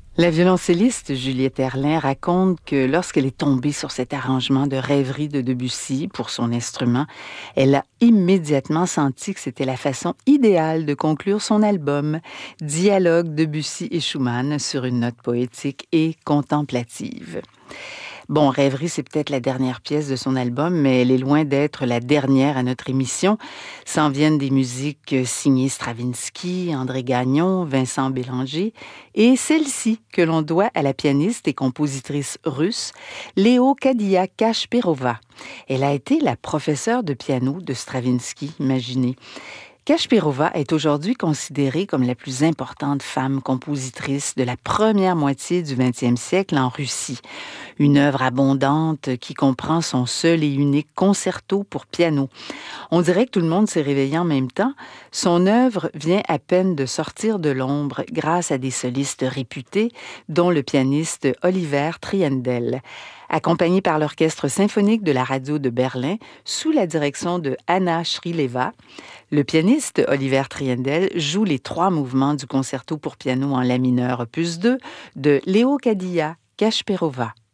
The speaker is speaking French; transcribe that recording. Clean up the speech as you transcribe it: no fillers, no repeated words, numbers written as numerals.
La violoncelliste Juliette Erlin raconte que lorsqu'elle est tombée sur cet arrangement de rêverie de Debussy pour son instrument, elle a immédiatement senti que c'était la façon idéale de conclure son album, Dialogue Debussy et Schumann sur une note poétique et contemplative. Bon, Rêverie, c'est peut-être la dernière pièce de son album, mais elle est loin d'être la dernière à notre émission. S'en viennent des musiques signées Stravinsky, André Gagnon, Vincent Bélanger, et celle-ci que l'on doit à la pianiste et compositrice russe Léo Kadia-Kashperova. Elle a été la professeure de piano de Stravinsky, imaginez. Kashperova est aujourd'hui considérée comme la plus importante femme compositrice de la première moitié du 20e siècle en Russie. Une œuvre abondante qui comprend son seul et unique concerto pour piano. On dirait que tout le monde s'est réveillé en même temps. Son œuvre vient à peine de sortir de l'ombre grâce à des solistes réputés, dont le pianiste Oliver Triendl. Accompagné par l'Orchestre symphonique de la radio de Berlin, sous la direction de Anna Shrileva, le pianiste Oliver Triendl joue les 3 mouvements du concerto pour piano en la mineur opus 2 de Léo Kadia-Kashperova.